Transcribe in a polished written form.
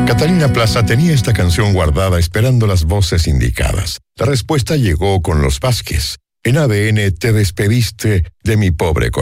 Catalina Plaza tenía esta canción guardada esperando las voces indicadas. La respuesta llegó con Los Vázquez. En ADN te despediste de mi pobre corazón.